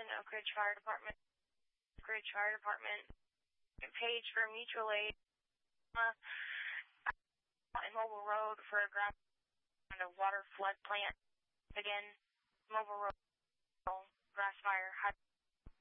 Attention, Oak Ridge Fire Department. Oak Ridge Fire Department. Page for mutual aid. And Mobile Road for a ground and a water flood plant. Again, Mobile Road, grass fire.